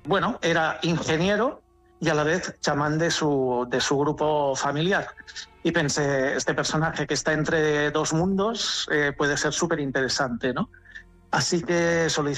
bueno, era ingeniero y a la vez chamán de su grupo familiar. Y pensé, este personaje que está entre dos mundos puede ser súper interesante, ¿no? Así que solicité